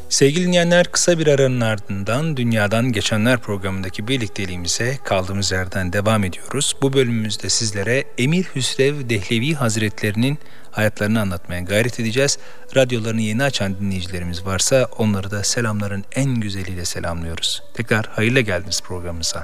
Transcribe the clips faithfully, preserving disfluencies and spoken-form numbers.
Sevgili dinleyenler, kısa bir aranın ardından Dünyadan Geçenler programındaki birlikteliğimize kaldığımız yerden devam ediyoruz. Bu bölümümüzde sizlere Emir Hüsrev Dehlevi Hazretlerinin hayatlarını anlatmaya gayret edeceğiz. Radyolarını yeni açan dinleyicilerimiz varsa onları da selamların en güzeliyle selamlıyoruz. Tekrar hayırlı geldiniz programımıza.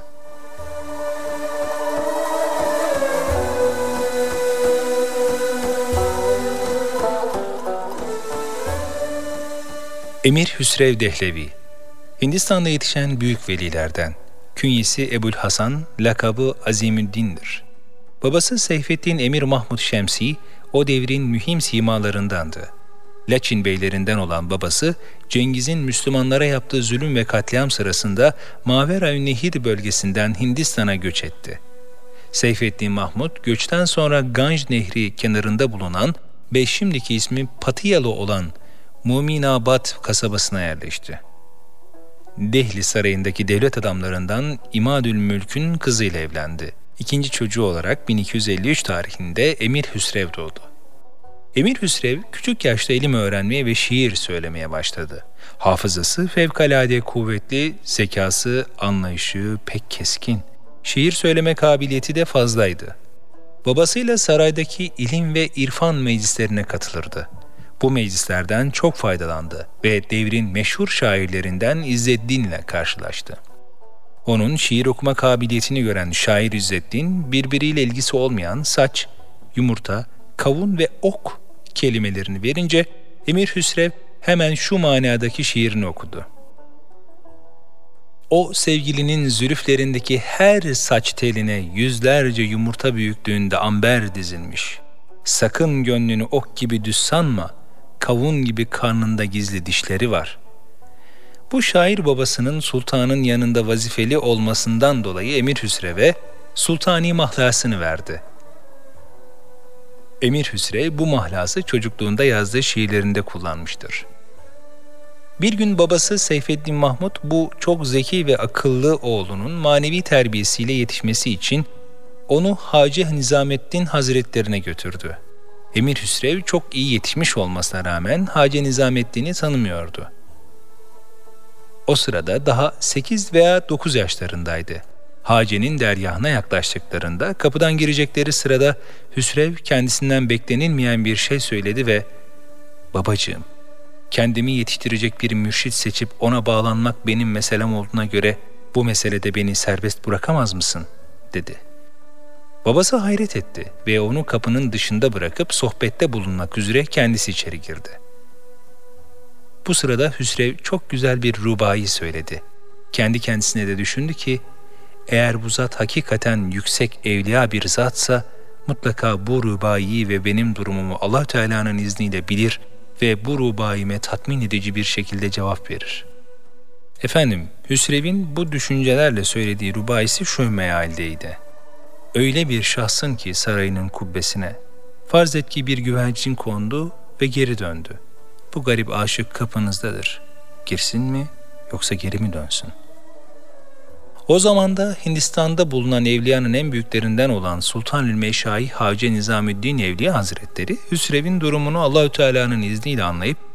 Emir Hüsrev Dehlevi, Hindistan'da yetişen büyük velilerden. Künyesi Ebul Hasan, lakabı Azimüddin'dir. Babası Seyfettin Emir Mahmud Şemsi, o devrin mühim simalarındandı. Laçin beylerinden olan babası, Cengiz'in Müslümanlara yaptığı zulüm ve katliam sırasında Mavera-ü-Nehir bölgesinden Hindistan'a göç etti. Seyfettin Mahmud, göçten sonra Ganj Nehri kenarında bulunan ve şimdiki ismi Patiyalı olan Muminabad kasabasına yerleşti. Dehli Sarayı'ndaki devlet adamlarından İmadülmülk'ün kızıyla evlendi. İkinci çocuğu olarak bin iki yüz elli üç tarihinde Emir Hüsrev doğdu. Emir Hüsrev küçük yaşta ilim öğrenmeye ve şiir söylemeye başladı. Hafızası fevkalade kuvvetli, zekası, anlayışı pek keskin. Şiir söyleme kabiliyeti de fazlaydı. Babasıyla saraydaki ilim ve irfan meclislerine katılırdı. Bu meclislerden çok faydalandı ve devrin meşhur şairlerinden İzzeddin'le karşılaştı. Onun şiir okuma kabiliyetini gören şair İzzeddin, birbiriyle ilgisi olmayan saç, yumurta, kavun ve ok kelimelerini verince Emir Hüsrev hemen şu manadaki şiirini okudu. O sevgilinin zülüflerindeki her saç teline yüzlerce yumurta büyüklüğünde amber dizilmiş. Sakın gönlünü ok gibi düz sanma, kavun gibi karnında gizli dişleri var. Bu şair babasının sultanın yanında vazifeli olmasından dolayı Emir Hüsrev'e sultani mahlasını verdi. Emir Hüsrev bu mahlası çocukluğunda yazdığı şiirlerinde kullanmıştır. Bir gün babası Seyfettin Mahmud bu çok zeki ve akıllı oğlunun manevi terbiyesiyle yetişmesi için onu Hacı Nizamettin Hazretlerine götürdü. Emir Hüsrev çok iyi yetişmiş olmasına rağmen Hacı Nizamettin'i tanımıyordu. O sırada daha sekiz veya dokuz yaşlarındaydı. Hacı'nin dergahına yaklaştıklarında kapıdan girecekleri sırada Hüsrev kendisinden beklenilmeyen bir şey söyledi ve "Babacığım, kendimi yetiştirecek bir mürşit seçip ona bağlanmak benim meselem olduğuna göre bu meselede beni serbest bırakamaz mısın?" dedi. Babası hayret etti ve onu kapının dışında bırakıp sohbette bulunmak üzere kendisi içeri girdi. Bu sırada Hüsrev çok güzel bir rubai söyledi. Kendi kendisine de düşündü ki, eğer bu zat hakikaten yüksek evliya bir zatsa, mutlaka bu rubaiyi ve benim durumumu Allah Teala'nın izniyle bilir ve bu rubaime tatmin edici bir şekilde cevap verir. Efendim, Hüsrev'in bu düşüncelerle söylediği rubaisi şu mealdeydi. Öyle bir şahsın ki sarayının kubbesine, farz et ki bir güvercin kondu ve geri döndü. Bu garip aşık kapınızdadır. Girsin mi yoksa geri mi dönsün? O zaman da Hindistan'da bulunan evliyanın en büyüklerinden olan Sultanül Meşayi Hacı Nizamettin Evliya Hazretleri, Hüsrev'in durumunu Allahü Teala'nın izniyle anlayıp